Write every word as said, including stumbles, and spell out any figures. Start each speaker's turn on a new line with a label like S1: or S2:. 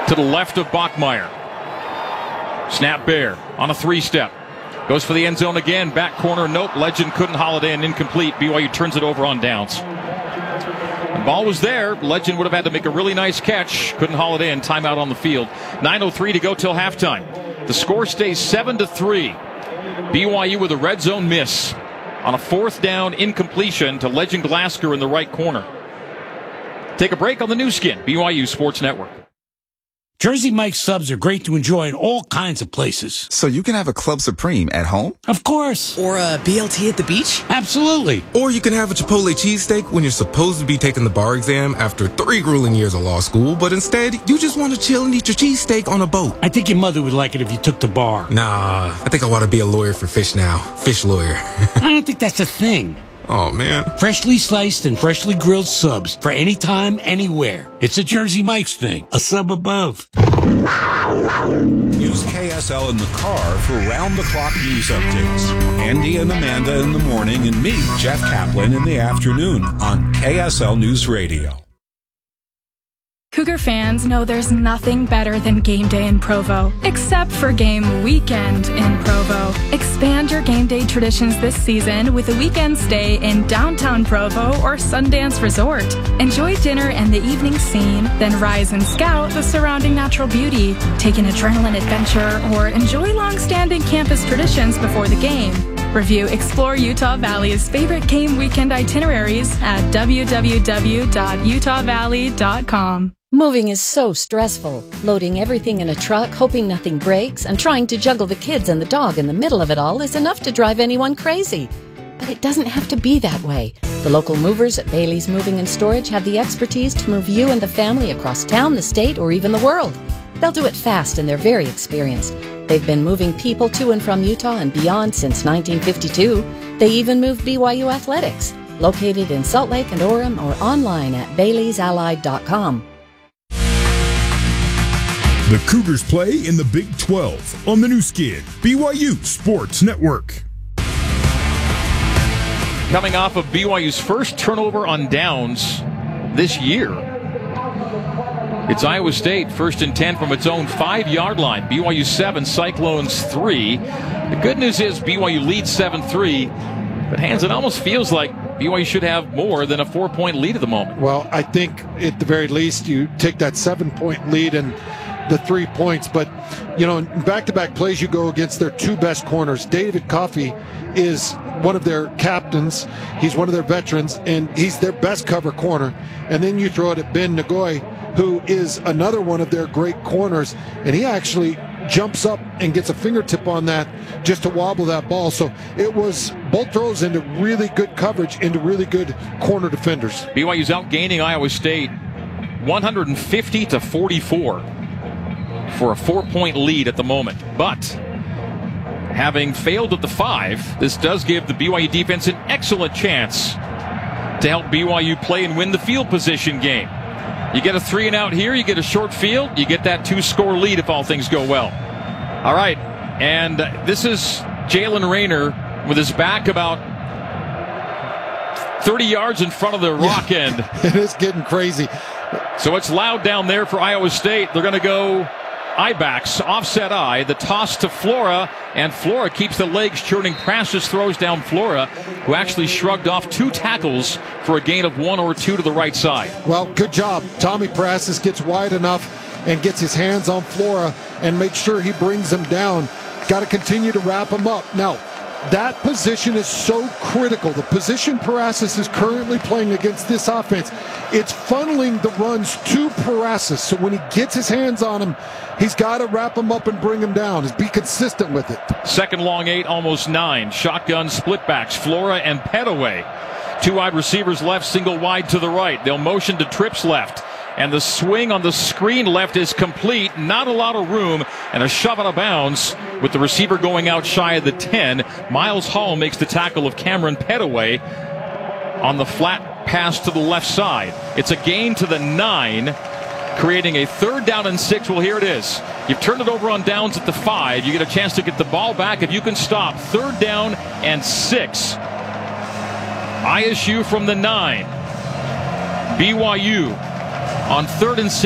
S1: to the left of Bachmeier. Snap Bear on a three-step. Goes for the end zone again. Back corner, nope. Legend couldn't holiday and incomplete. B Y U turns it over on downs. The ball was there. Legend would have had to make a really nice catch. Couldn't holiday and timeout on the field. nine oh three to go till halftime. The score stays seven to three. B Y U with a red zone miss on a fourth down incompletion to Legend Glasgow in the right corner. Take a break on the new skin, B Y U Sports Network.
S2: Jersey Mike's subs are great to enjoy in all kinds of places.
S3: So you can have a Club Supreme at home?
S2: Of course.
S4: Or a B L T at the beach?
S2: Absolutely.
S5: Or you can have a Chipotle cheesesteak when you're supposed to be taking the bar exam after three grueling years of law school, but instead, you just want to chill and eat your cheesesteak on a boat.
S2: I think your mother would like it if you took the bar.
S5: Nah, I think I want to be a lawyer for fish now. Fish lawyer.
S2: I don't think that's a thing.
S5: Oh, man.
S2: Freshly sliced and freshly grilled subs for any time, anywhere. It's a Jersey Mike's thing. A sub above.
S6: Use K S L in the car for round-the-clock news updates. Andy and Amanda in the morning and me, Jeff Kaplan, in the afternoon on K S L News Radio.
S7: Cougar fans know there's nothing better than game day in Provo, except for game weekend in Provo. Expand your game day traditions this season with a weekend stay in downtown Provo or Sundance Resort. Enjoy dinner and the evening scene, then rise and scout the surrounding natural beauty. Take an adrenaline adventure or enjoy long-standing campus traditions before the game. Review Explore Utah Valley's favorite game weekend itineraries at w w w dot utah valley dot com.
S8: Moving is so stressful. Loading everything in a truck, hoping nothing breaks, and trying to juggle the kids and the dog in the middle of it all is enough to drive anyone crazy. But it doesn't have to be that way. The local movers at Bailey's Moving and Storage have the expertise to move you and the family across town, the state, or even the world. They'll do it fast and they're very experienced. They've been moving people to and from Utah and beyond since nineteen fifty-two. They even moved B Y U Athletics. Located in Salt Lake and Orem or online at baileys allied dot com.
S9: The Cougars play in the Big twelve on the new skin, B Y U Sports Network.
S1: Coming off of B Y U's first turnover on downs this year. It's Iowa State, first and ten from its own five-yard line. B Y U seven, Cyclones three. The good news is B Y U leads seven three, but Hans, it almost feels like B Y U should have more than a four-point lead at the moment.
S10: Well, I think at the very least you take that seven-point lead and the three points. But, you know, in back-to-back plays you go against their two best corners. David Coffey is one of their captains. He's one of their veterans, and he's their best cover corner. And then you throw it at Ben Nagoy, who is another one of their great corners, and he actually jumps up and gets a fingertip on that just to wobble that ball. So it was both throws into really good coverage, into really good corner defenders.
S1: B Y U's outgaining Iowa State one fifty to forty-four for a four-point lead at the moment. But having failed at the five, this does give the B Y U defense an excellent chance to help B Y U play and win the field position game. You get a three and out here, you get a short field, you get that two-score lead if all things go well. All right, and this is Jalen Rayner with his back about thirty yards in front of the rock
S10: yeah,
S1: end.
S10: It is getting crazy.
S1: So it's loud down there for Iowa State. They're going to go I-backs, offset I, the toss to Flora, and Flora keeps the legs churning. Prassis throws down Flora, who actually shrugged off two tackles for a gain of one or two to the right side.
S10: Well, good job. Tommy Prassis gets wide enough and gets his hands on Flora and makes sure he brings him down. Got to continue to wrap him up. Now, that position is so critical. The position Prassis is currently playing against this offense, it's funneling the runs to Prassis. So when he gets his hands on him, he's got to wrap him up and bring him down. Just be consistent with it.
S1: Second long eight, almost nine. Shotgun split backs, Flora and Petaway. Two wide receivers left, single wide to the right. They'll motion to trips left. And the swing on the screen left is complete. Not a lot of room. And a shove out of bounds with the receiver going out shy of the ten. Miles Hall makes the tackle of Cameron Petaway on the flat pass to the left side. It's a gain to the nine, creating a third down and six. Well, here it is. You've turned it over on downs at the five. You get a chance to get the ball back if you can stop. Third down and six. I S U from the nine. B Y U on third and six.